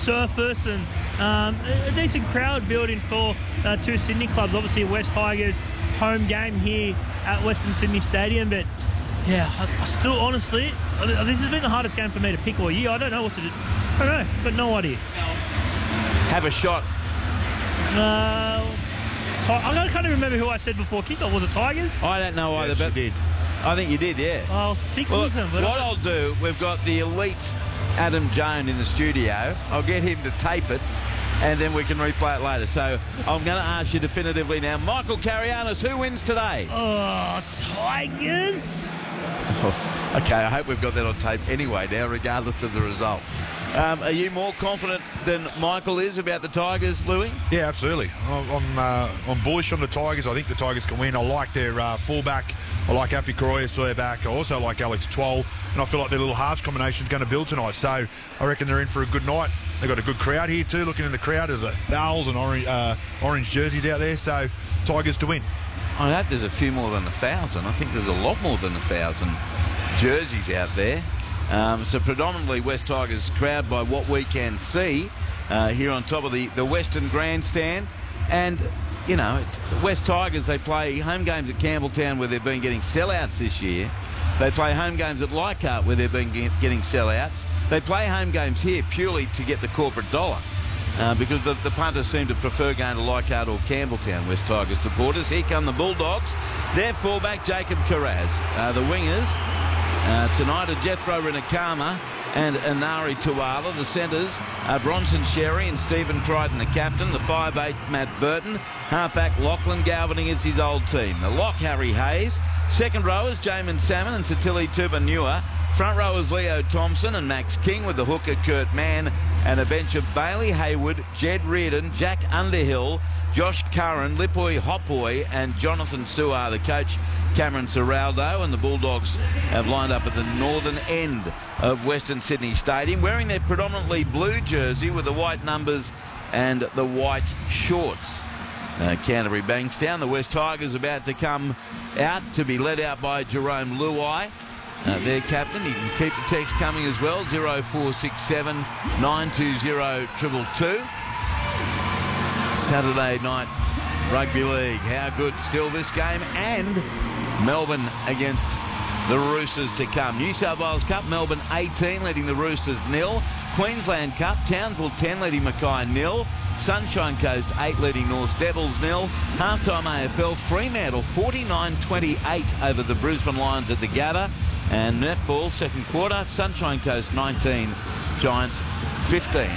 surface and a decent crowd building for two Sydney clubs. Obviously, West Tigers home game here at Western Sydney Stadium, but yeah, I still honestly, this has been the hardest game for me to pick all year. I don't know what to do. I don't know, got no idea. Have a shot. I can't even remember who I said before kickoff. Was it Tigers? I don't know either, but did. I think you did, yeah. I'll stick with them. But what I'll do, we've got the elite Adam Jones in the studio. I'll get him to tape it, and then we can replay it later. So I'm going to ask you definitively now, Michael Carianis, who wins today? Oh, Tigers. Okay, I hope we've got that on tape anyway now, regardless of the result. Are you more confident than Michael is about the Tigers, Louis? Yeah, absolutely. I'm bullish on the Tigers. I think the Tigers can win. I like their fullback. I like Api Koroya back. I also like Alex Twal, and I feel like their little halves combination is going to build tonight. So I reckon they're in for a good night. They've got a good crowd here too. Looking in the crowd, there's owls and orange jerseys out there. So Tigers to win. I hope there's a few more than 1,000. I think there's a lot more than 1,000 jerseys out there. So predominantly West Tigers crowd by what we can see here on top of the Western Grandstand. And, you know, West Tigers, they play home games at Campbelltown where they've been getting sellouts this year. They play home games at Leichhardt where they've been getting sellouts. They play home games here purely to get the corporate dollar. Because the punters seem to prefer going to Leichhardt or Campbelltown, West Tigers supporters. Here come the Bulldogs. Their fullback, Jacob Carraz. The wingers tonight are Jethro Rinakama and Anari Tuala. The centres are Bronson Sherry and Stephen Crichton, the captain. The 5'8", Matt Burton. Halfback, Lachlan Galvin against his old team. The lock, Harry Hayes. Second rowers, Jamin Salmon and Tatili Tupanua. Front rowers, Leo Thompson and Max King, with the hooker, Kurt Mann, and a bench of Bailey Hayward, Jed Reardon, Jack Underhill, Josh Curran, Lipoi Hopoi, and Jonathan Suar. The coach, Cameron Serraldo, and the Bulldogs have lined up at the northern end of Western Sydney Stadium, wearing their predominantly blue jersey with the white numbers and the white shorts. Canterbury Bankstown. The West Tigers about to come out to be led out by Jerome Luai, their captain. You can keep the text coming as well, 0467 920 222. Saturday night rugby league. How good still this game, and Melbourne against the Roosters to come. New South Wales Cup, Melbourne 18 leading the Roosters 0. Queensland Cup, Townsville 10 leading Mackay 0. Sunshine Coast 8 leading North Devils 0. Halftime AFL, Fremantle 49-28 over the Brisbane Lions at the Gabba. And netball second quarter, Sunshine Coast 19, Giants 15.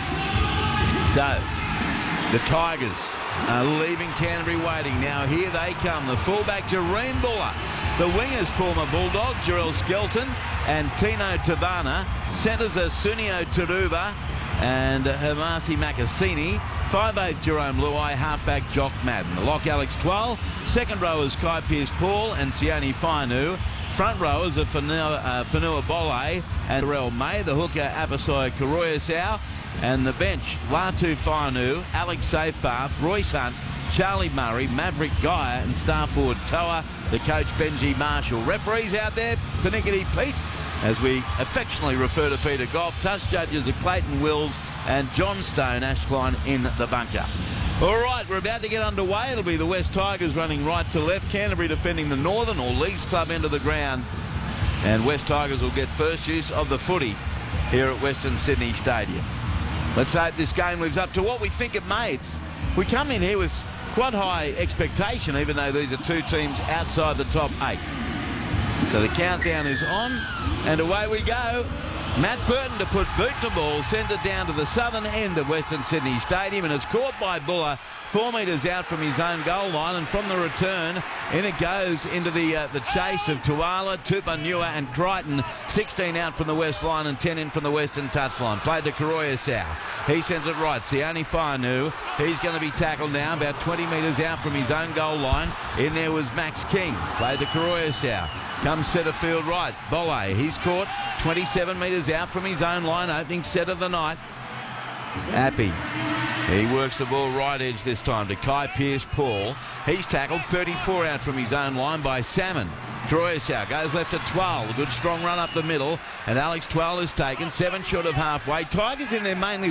So the Tigers are leaving Canterbury waiting. Now here they come. The fullback, Jareen Buller. The wingers, former Bulldog, Jarrell Skelton and Tino Tavana. Centres are Sunio Turuba and Hamasi Makasini. 5'8", Jerome Luai. Halfback, Jock Madden. The lock, Alex Twal. Second rowers, Kai Pearce-Paul and Sione Fainu. Front rowers are Fanua Bole and Terrell May. The hooker, Apisai Koroyasau. And the bench, Latu Fainu, Alex Seyfarth, Royce Hunt, Charlie Murray, Maverick Geyer and star forward Toa. The coach, Benji Marshall. Referees out there, Panickety Pete, as we affectionately refer to Peter Goff. Touch judges are Clayton Wills and John Stone. Ashcline in the bunker. All right, we're about to get underway. It'll be the West Tigers running right to left. Canterbury defending the Northern or Leagues Club end of the ground. And West Tigers will get first use of the footy here at Western Sydney Stadium. Let's hope this game lives up to what we think it may. We come in here with quite high expectation, even though these are two teams outside the top 8. So the countdown is on, and away we go. Matt Burton to put boot to ball, sends it down to the southern end of Western Sydney Stadium, and it's caught by Buller 4 metres out from his own goal line, and from the return, in it goes into the chase of Tuala, Tupanua and Crichton. 16 out from the west line and 10 in from the western touchline. Played to Koroyasau. He sends it right. Sione Fainu. He's going to be tackled now about 20 metres out from his own goal line. In there was Max King. Played to Koroyasau. Comes centre field right. Bole. He's caught 27 metres out from his own line. Opening set of the night. Appy. He works the ball right edge this time to Kai Pearce-Paul. He's tackled 34 out from his own line by Salmon. Koroyasau goes left to Twal. A good strong run up the middle. And Alex Twal is taken 7 short of halfway. Tigers in there mainly